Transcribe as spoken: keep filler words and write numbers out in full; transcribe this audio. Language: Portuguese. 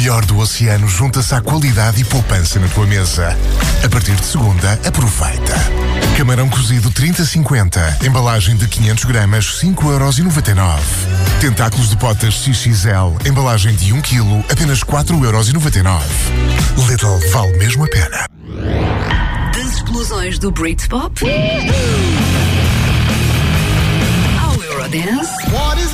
melhor do oceano junta-se à qualidade e poupança na tua mesa. A partir de segunda, aproveita. Camarão cozido trinta cinquenta, embalagem de quinhentos gramas, cinco euros e noventa e nove. Tentáculos de potas X X L, embalagem de um quilo, apenas quatro euros e noventa e nove. Lidl, vale mesmo a pena. Das explosões do Britpop ao Eurodance.